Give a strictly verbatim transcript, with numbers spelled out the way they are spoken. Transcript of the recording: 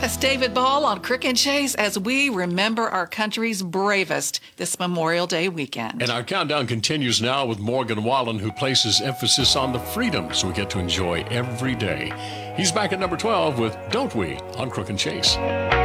That's David Ball on Crook and Chase as we remember our country's bravest this Memorial Day weekend. And our countdown continues now with Morgan Wallen, who places emphasis on the freedoms we get to enjoy every day. He's back at number twelve with Don't We on Crook and Chase.